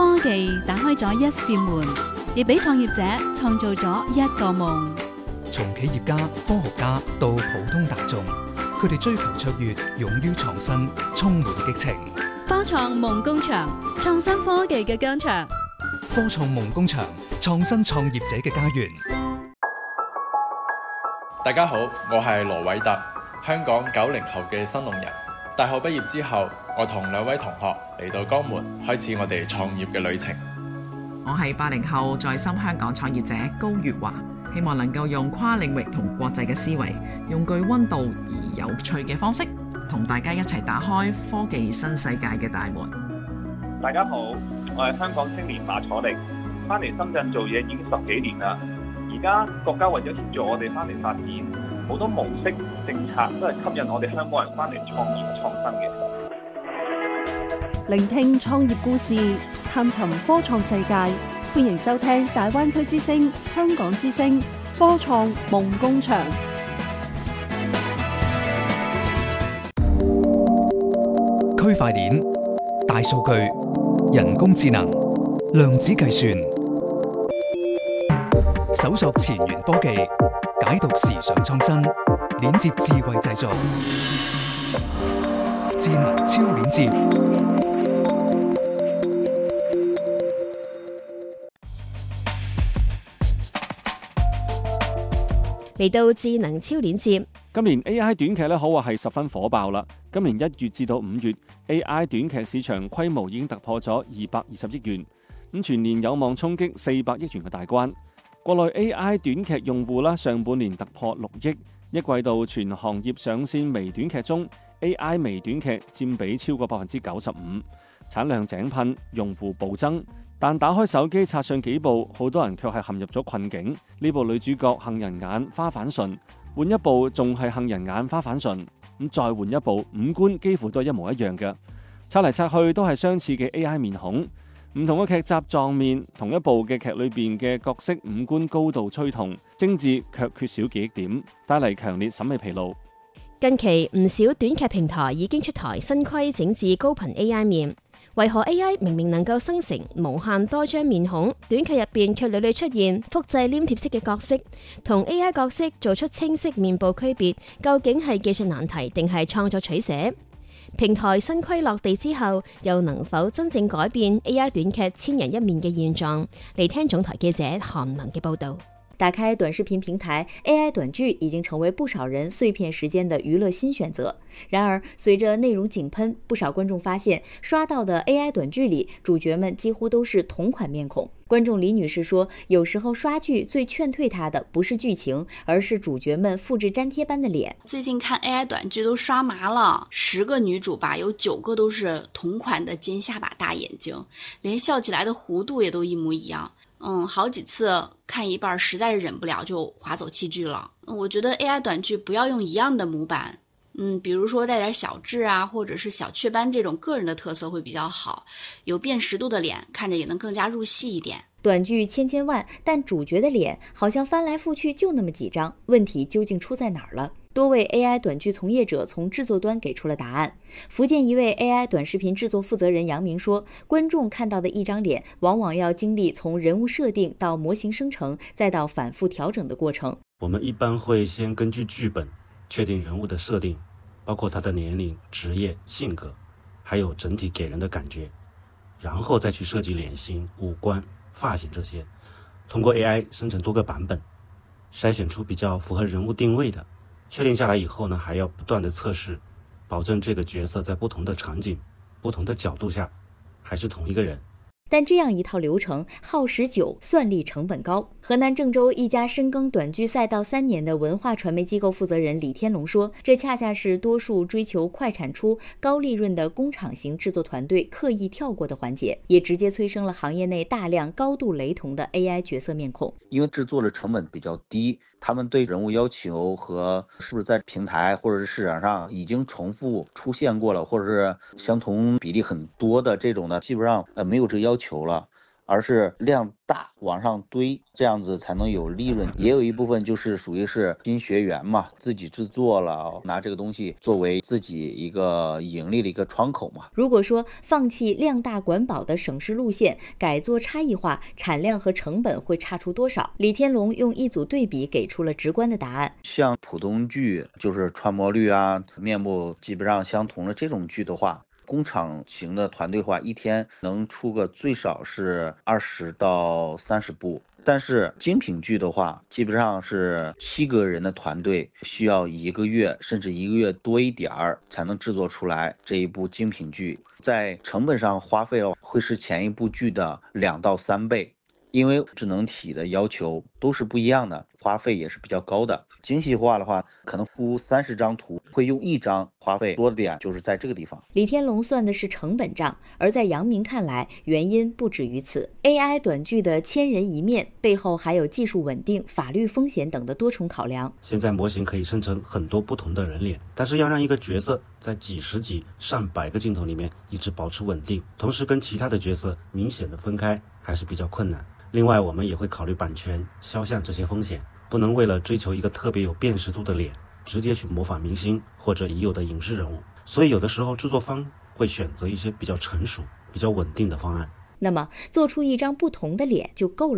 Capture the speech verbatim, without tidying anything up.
科技打開咗一扇門，亦俾創業者創造咗一個夢。 從企業家、科學家到普通大眾，佢哋追求卓越，勇於創新，充滿激情。 科創夢工場，創新科技嘅疆場。 科創夢工場，創新創業者嘅家園。 大家好，我係羅偉特，香港九零後嘅新農人。大學畢業之後，我同兩位同學嚟到江門，開始我哋創業嘅旅程。 我係八零後在深香港創業者高月華，希望能夠用跨領域同國際嘅思維，用具溫度而有趣嘅方式，同大家一齊打開科技新世界嘅大門。 大家好，我係香港青年馬楚力，翻嚟深圳做嘢已經十幾年啦。而家國家為咗協助我哋翻嚟發展，好多模式政策都係吸引我哋香港人翻嚟創業創新嘅。 聆聽創業故事，探尋科創世界，歡迎收聽大灣區之聲、香港之聲科創夢工場。 區塊鏈、大數據、人工智能、量子計算，搜索前沿科技，解讀時尚創新，鏈接智慧製造，智能超鏈接。 嚟到智能超鏈接， 今年 A I 短劇咧可話係十分火爆啦。今年一月至到五月 ，A I 短劇市場規模已經突破咗二百二十億元，咁全年有望衝擊四百億元嘅大關。國內 A I 短劇用戶啦，上半年突破六億，一季度全行業上線微短劇中 ，A I 微短劇佔比超過百分之九十五，產量井噴，用戶暴增。但打開手機刷上幾部，好多人卻係陷入咗困境。呢部女主角杏仁眼花反唇，換一部仲係杏仁眼花反唇，咁再換一部五官幾乎都係一模一樣嘅，刷嚟刷去都係相似嘅 A I 面孔。唔同嘅劇集撞面，同一部嘅劇裏邊嘅角色五官高度趨同，精緻卻缺少記憶點，帶嚟強烈審美疲勞。 近期唔少短劇平台已經出台新規整治高頻 A I 面。為何 A I 明明能夠生成無限多張面孔，短劇入邊卻屢屢出現複製黏貼式嘅角色，同 A I 角色做出清晰面部區別，究竟係技術難題定係創作取捨？平台新規落地之後，又能否真正改變 A I 短劇千人一面嘅現狀？嚟聽總台記者韓文嘅報道。 打開短視頻平台 ，A I 短劇已經成為不少人碎片時間的娛樂新選擇。然而，隨着內容井噴，不少觀眾發現刷到的 A I 短劇裡，主角們幾乎都是同款面孔。觀眾李女士說，有時候刷劇最勸退她的不是劇情，而是主角們複製粘貼般的臉。 最近看 A I 短劇都刷麻了，十個女主吧，有九個都是同款的尖下巴大眼睛，連笑起來的弧度也都一模一樣。嗯，好幾次看一半實在是忍不了就劃走棄劇了。我覺得 A I 短劇不要用一樣的模板，嗯，比如說帶點小痣啊，或者是小雀斑這種個人的特色會比較好，有辨識度的臉看着也能更加入戲一點。 短劇千千萬，但主角的臉好像翻來覆去就那麼幾張，問題究竟出在哪兒了？多位 A I 短劇從業者從製作端給出了答案。福建一位 A I 短視頻製作負責人楊明說，觀眾看到的一張臉，往往要經歷從人物設定到模型生成，再到反覆調整的過程。 我們一般會先根據劇本確定人物的設定，包括他的年齡、職業、性格，還有整體給人的感覺，然後再去設計臉型、五官、髮型這些，通過 A I 生成多個版本，篩選出比較符合人物定位的。確定下來以後呢，還要不斷的測試，保證這個角色在不同的場景、不同的角度下，還是同一個人。 但這樣一套流程耗時久，算力成本高。河南鄭州一家深耕短劇賽道三年的文化傳媒機構負責人李天龍說，這恰恰是多數追求快產出、高利潤的工廠型製作團隊刻意跳過的環節，也直接催生了行業內大量高度雷同的 A I 角色面孔。 因為製作的成本比較低，他們對人物要求和是不是在平台或者是市場上已經重複出現過了，或者是相同比例很多的這種呢，基本上呃沒有這個要求了。 而是量大往上堆，这样子才能有利润。也有一部分就是属于是新学员嘛，自己制作了，拿这个东西作为自己一个盈利的一个窗口嘛。 如果说放弃量大管饱的省事路线，改做差异化，产量和成本会差出多少？李天龙用一组对比给出了直观的答案。 像普通剧，就是穿模率啊、面部基本上相同的这种剧的话，工厂型的团队的话，一天能出个最少是二十到三十部。但是精品剧的话，基本上是七个人的团队需要一个月甚至一个月多一点儿才能制作出来这一部精品剧，在成本上花费会是前一部剧的两到三倍。因为智能体的要求都是不一样的，花费也是比较高的。精细化的话，可能出三十张图，会用一张，花费多点就是在这个地方。 李天龙算的是成本账，而在杨明看来，原因不止于此。A I 短剧的千人一面背后还有技术稳定、法律风险等的多重考量。 现在模型可以生成很多不同的人脸，但是要让一个角色在几十几、上百个镜头里面一直保持稳定，同时跟其他的角色明显的分开，还是比较困难。另外，我们也会考虑版权、肖像这些风险，不能为了追求一个特别有辨识度的脸，直接去模仿明星或者已有的影视人物。所以有的时候制作方会选择一些比较成熟、比较稳定的方案。 那么，做出一张不同的脸就够了。